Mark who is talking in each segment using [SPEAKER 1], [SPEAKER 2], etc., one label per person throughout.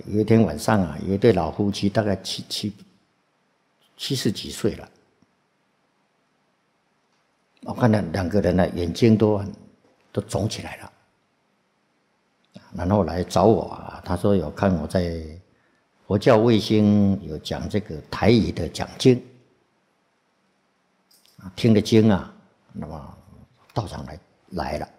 [SPEAKER 1] 有一天晚上啊，有一对老夫妻，大概70几岁了。我看到两个人呢，眼睛都肿起来了，然后来找我啊。他说有看我在佛教卫星有讲这个台语的讲经，听了经啊，那么道场来了。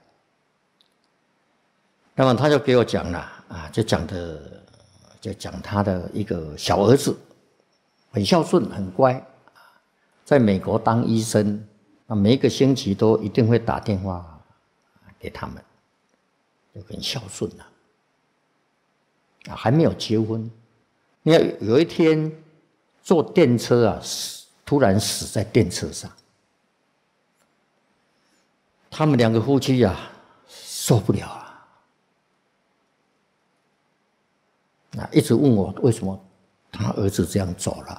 [SPEAKER 1] 那么他就给我讲了啊，就讲他的一个小儿子，很孝顺，很乖，在美国当医生。每一个星期都一定会打电话给他们，就很孝顺了。还没有结婚，你看有一天坐电车啊，突然死在电车上。他们两个夫妻啊，受不了啊，一直问我为什么他儿子这样走了。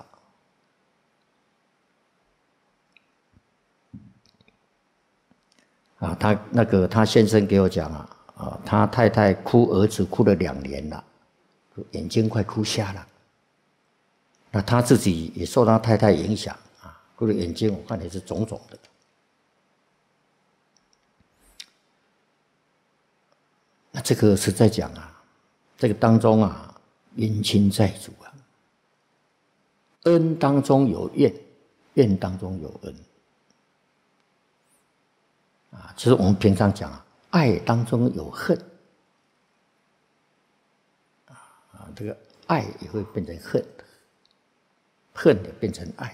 [SPEAKER 1] 他先生给我讲他太太哭儿子哭了2年了，眼睛快哭瞎了。那他自己也受他太太影响哭的眼睛我看也是肿肿的。那这个是在讲这个当中冤亲债主恩当中有怨，怨当中有恩。就是我们平常讲爱当中有恨这个爱也会变成恨，恨也变成爱。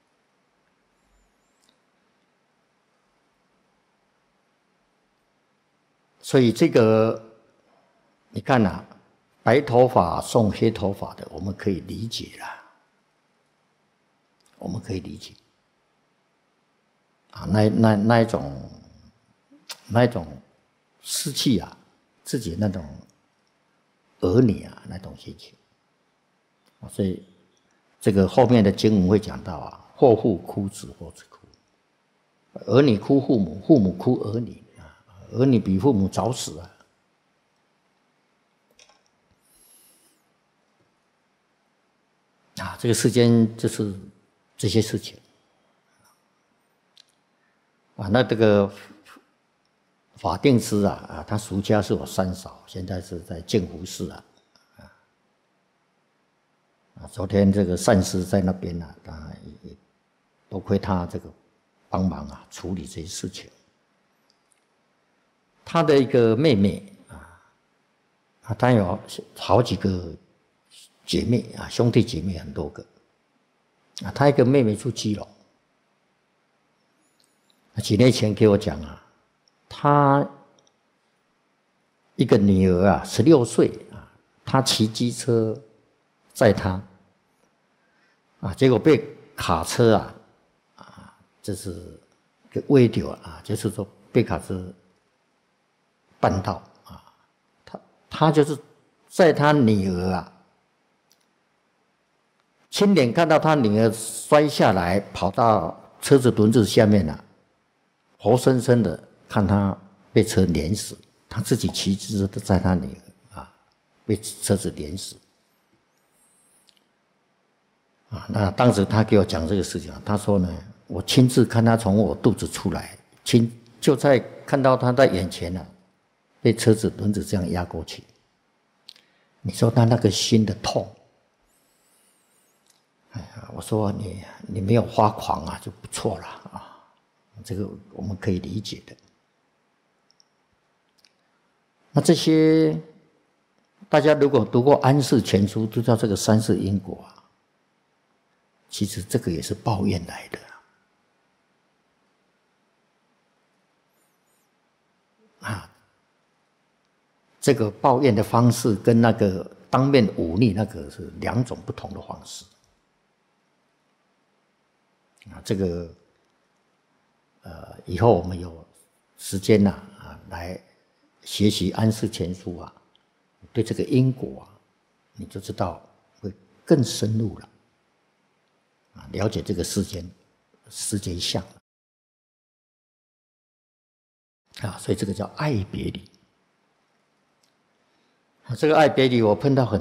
[SPEAKER 1] 所以这个你看白头发送黑头发的，我们可以理解了，我们可以理解那一种失去自己那种儿女那种心情。所以这个后面的经文会讲到或父哭子，或子哭儿女，哭父母，父母哭儿女儿女比父母早死这个世间就是这些事情那这个法定师他俗家是我三嫂，现在是在净福寺昨天这个善师在那边也多亏他这个帮忙处理这些事情。他的一个妹妹他有好几个姐妹兄弟姐妹很多个他一个妹妹住基隆。几年前给我讲他一个女儿16岁他骑机车载他结果被卡车就是给围掉就是说被卡车绊到他就是在他女儿亲眼看到他女儿摔下来，跑到车子轮子下面活生生的看他被车碾死，他自己骑车载他女儿被车子碾死那当时他给我讲这个事情他说呢，我亲自看他从我肚子出来，就在看到他在眼前被车子轮子这样压过去。你说他那个心的痛，我说你没有发狂就不错了这个我们可以理解的。那这些大家如果读过安世全书，都知道这个三世因果其实这个也是报怨来的这个报怨的方式跟那个当面忤逆那个是2种不同的方式这个以后我们有时间来学习安世全书对这个因果你就知道会更深入了了解这个世间相所以这个叫爱别离这个爱别离我碰到很